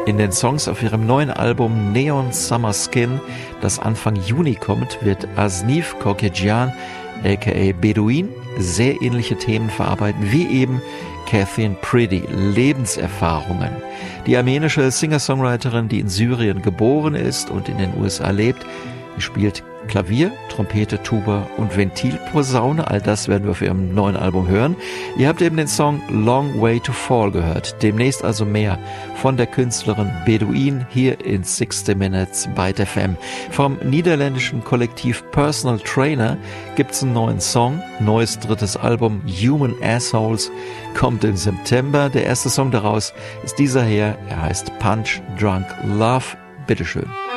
In den Songs auf ihrem neuen Album Neon Summer Skin, das Anfang Juni kommt, wird Asnif Kokejian, aka Beduin, sehr ähnliche Themen verarbeiten wie eben Catherine Priddy, Lebenserfahrungen. Die armenische Singer-Songwriterin, die in Syrien geboren ist und in den USA lebt, spielt Klavier, Trompete, Tuba und Ventilposaune. All das werden wir auf ihrem neuen Album hören. Ihr habt eben den Song Long Way to Fall gehört. Demnächst also mehr von der Künstlerin Beduin hier in 60 Minutes bei FM. Vom niederländischen Kollektiv Personal Trainer gibt's einen neuen Song. Neues drittes Album Human Assholes kommt im September. Der erste Song daraus ist dieser hier. Er heißt Punch Drunk Love. Bitteschön.